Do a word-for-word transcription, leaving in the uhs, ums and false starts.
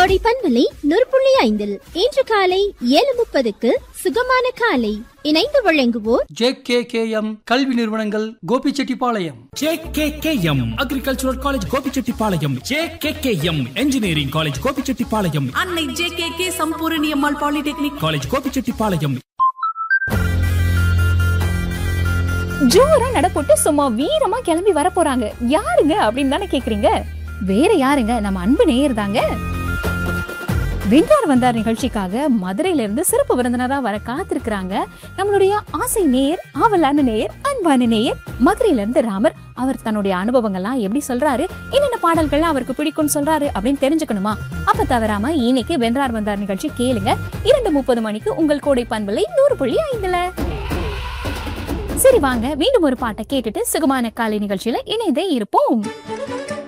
கோடை பண்பலை நூறு புள்ளி ஐந்தில் இன்று காலை ஏழு முப்பதுக்கு சுகமான காலை இணைந்து வழங்குவோர் ஜே கே கே எம் கல்வி நிறுவனங்கள் Gobichettipalayam, J K K M agricultural college Gobichettipalayam, J K K M engineering college Gobichettipalayam, அன்னை ஜே கே கே சம்பூரணி அம்மாள் பாலிடெக்னிக் காலேஜ் கோபிச்செட்டிப்பாளையம். ஜோரா நடப்போட்டு சும்மா வீரமா கிளம்பி வர போறாங்க. யாருங்க அப்படின்னு தானே கேக்குறீங்க? வேற யாருங்க, நம்ம அன்பு நேயர் தாங்க. வென்றார் வந்தார் நிகழ்ச்சிக்காக மதுரையில இருந்து சிறப்பு விருந்தினரா வர காத்திருக்கிறாங்க நம்மளுடைய ஆசை நேயர், ஆவலான நேயர், அன்பான நேயர் மதுரையில இருந்து ராமர். அவர் தன்னுடைய அனுபவங்கள்லாம் எப்படி சொல்றாரு, என்னென்ன பாடல்கள் அவருக்கு பிடிக்கும்னு சொல்றாரு அப்படின்னு தெரிஞ்சுக்கணுமா? அப்ப தவறாம இன்னைக்கு வென்றார் வந்தார் நிகழ்ச்சி கேளுங்க. இரண்டு முப்பது மணிக்கு உங்கள் கோடை பண்பலை நூறு புள்ளி ஐந்துல. சரி வாங்க, மீண்டும் ஒரு பாட்டை கேட்டுட்டு சுகமான காலை நிகழ்ச்சியில இணைந்தே இருப்போம்.